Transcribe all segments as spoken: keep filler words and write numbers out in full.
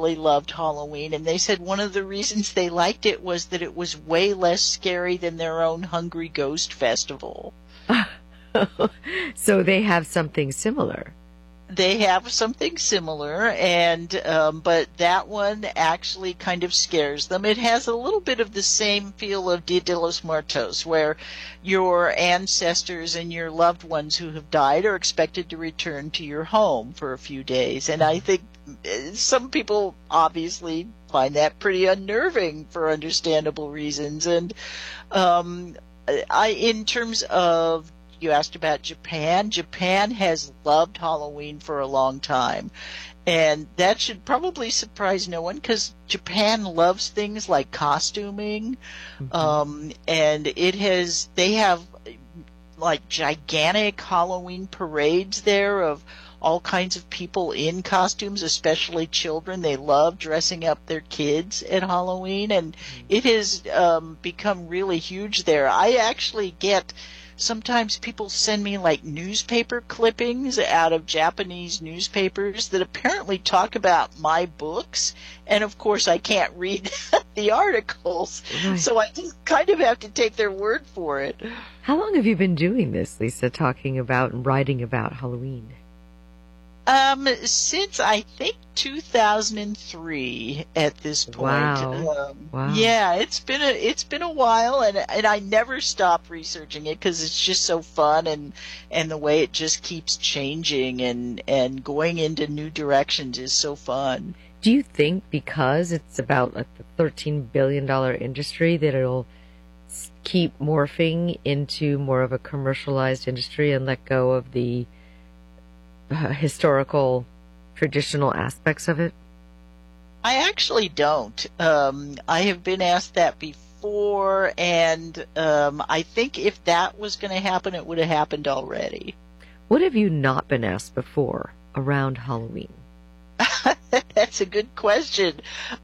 really loved Halloween, and they said one of the reasons they liked it was that it was way less scary than their own Hungry Ghost Festival. So they have something similar. They have something similar, and um, but that one actually kind of scares them. It has a little bit of the same feel of Dia de los Muertos, where your ancestors and your loved ones who have died are expected to return to your home for a few days. And I think some people obviously find that pretty unnerving for understandable reasons. And um, I, in terms of you asked about Japan. Japan has loved Halloween for a long time. And that should probably surprise no one because Japan loves things like costuming. Mm-hmm. Um, and it has, they have like gigantic Halloween parades there of all kinds of people in costumes, especially children. They love dressing up their kids at Halloween. And mm-hmm. it has um, become really huge there. I actually get sometimes people send me like newspaper clippings out of Japanese newspapers that apparently talk about my books. And of course I can't read the articles. Right. So I just kind of have to take their word for it. How long have you been doing this, Lisa, talking about and writing about Halloween? Um, since I think two thousand three at this point. Wow. Um, wow. Yeah, it's been a it's been a while, and and I never stop researching it because it's just so fun, and and the way it just keeps changing and and going into new directions is so fun. Do you think because it's about like the thirteen billion dollars industry that it'll keep morphing into more of a commercialized industry and let go of the Uh, historical, traditional aspects of it? I actually don't. Um, I have been asked that before, and um, I think if that was going to happen, it would have happened already. What have you not been asked before around Halloween? That's a good question.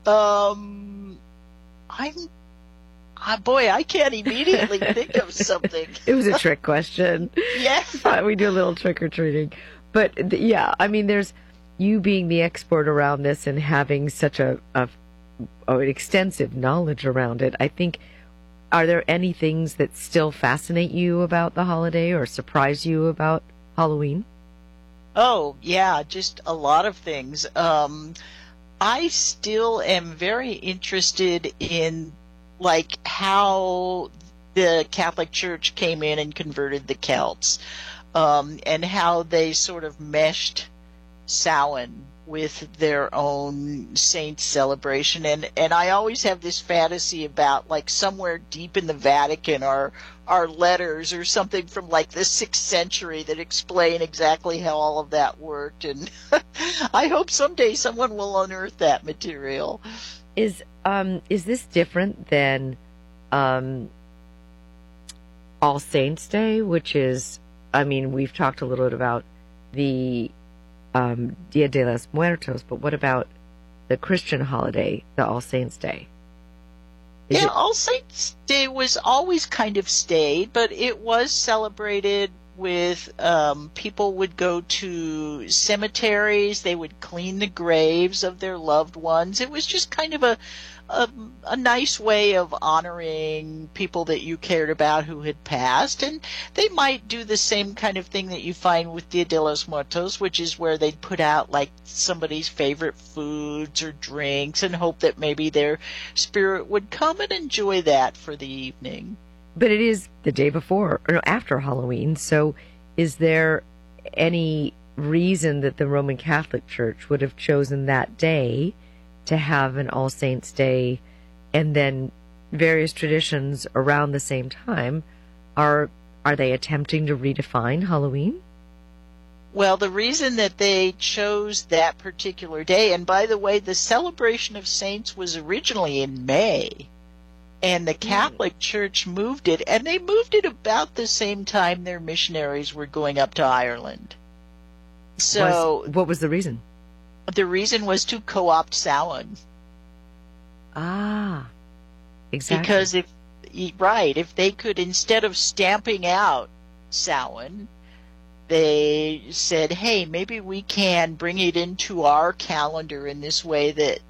Um, I'm Ah, boy, I can't immediately think of something. It was a trick question. Yeah. We do a little trick-or-treating. But, yeah, I mean, there's you being the expert around this and having such a, a, a extensive knowledge around it. I think, are there any things that still fascinate you about the holiday or surprise you about Halloween? Oh, yeah, just a lot of things. Um, I still am very interested in like how the Catholic Church came in and converted the Celts, um, and how they sort of meshed Samhain with their own saint celebration. And, and I always have this fantasy about like somewhere deep in the Vatican are, are letters or something from like the sixth century that explain exactly how all of that worked. And I hope someday someone will unearth that material. Is um is this different than um All Saints Day, which is, I mean, we've talked a little bit about the um, Dia de los Muertos, but what about the Christian holiday, the All Saints Day? Is yeah, it- All Saints Day was always kind of stayed, but it was celebrated with um, people would go to cemeteries, they would clean the graves of their loved ones. It was just kind of a, a a nice way of honoring people that you cared about who had passed. And they might do the same kind of thing that you find with Dia de los Muertos, which is where they'd put out like somebody's favorite foods or drinks and hope that maybe their spirit would come and enjoy that for the evening. But it is the day before, or after Halloween, so is there any reason that the Roman Catholic Church would have chosen that day to have an All Saints Day, and then various traditions around the same time? Are are they attempting to redefine Halloween? Well, the reason that they chose that particular day, and by the way, the celebration of saints was originally in May. And the Catholic Church moved it, and they moved it about the same time their missionaries were going up to Ireland. So, Was, what was the reason? The reason was to co-opt Samhain. Ah, exactly. Because if, right, if they could, instead of stamping out Samhain, they said, hey, maybe we can bring it into our calendar in this way that